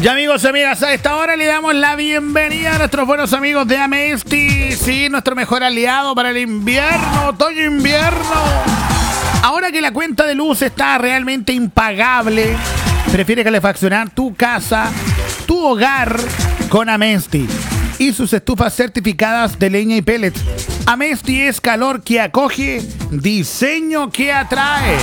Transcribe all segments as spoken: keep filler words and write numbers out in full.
Y amigos y amigas, a esta hora le damos la bienvenida a nuestros buenos amigos de Amesti. Sí, nuestro mejor aliado para el invierno, otoño-invierno. Ahora que la cuenta de luz está realmente impagable, prefiere calefaccionar tu casa, tu hogar con Amesti y sus estufas certificadas de leña y pellets. Amesti es calor que acoge, diseño que atrae.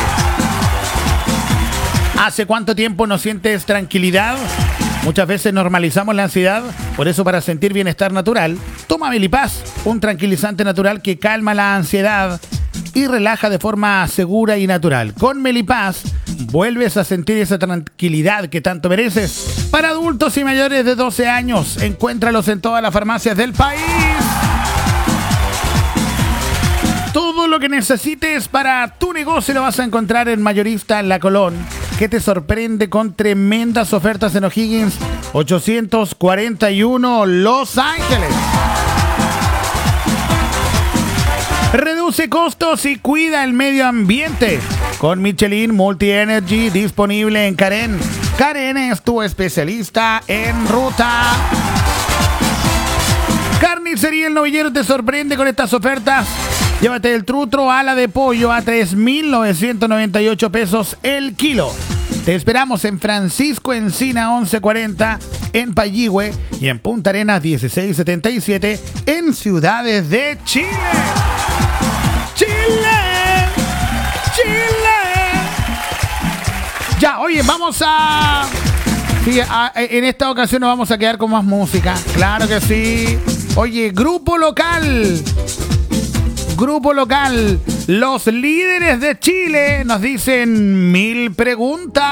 ¿Hace cuánto tiempo no sientes tranquilidad? Muchas veces normalizamos la ansiedad, por eso para sentir bienestar natural, toma Melipaz, un tranquilizante natural que calma la ansiedad y relaja de forma segura y natural. Con Melipaz vuelves a sentir esa tranquilidad que tanto mereces. Para adultos y mayores de doce años, encuéntralos en todas las farmacias del país. Todo lo que necesites para tu negocio lo vas a encontrar en Mayorista La Colón, que te sorprende con tremendas ofertas en O'Higgins ochocientos cuarenta y uno Los Ángeles. Reduce costos y cuida el medio ambiente con Michelin Multi Energy, disponible en Karen. Karen es tu especialista en ruta. Carnicería El Novillero te sorprende con estas ofertas. Llévate el trutro ala de pollo a tres mil novecientos noventa y ocho pesos el kilo. Te esperamos en Francisco Encina once cuarenta, en Payihue y en Punta Arenas dieciséis setenta y siete en Ciudades de Chile. ¡Chile! ¡Chile! Ya, oye, vamos a... Sí, a... En esta ocasión nos vamos a quedar con más música. Claro que sí. Oye, grupo local... Grupo local, los líderes de Chile nos dicen mil preguntas.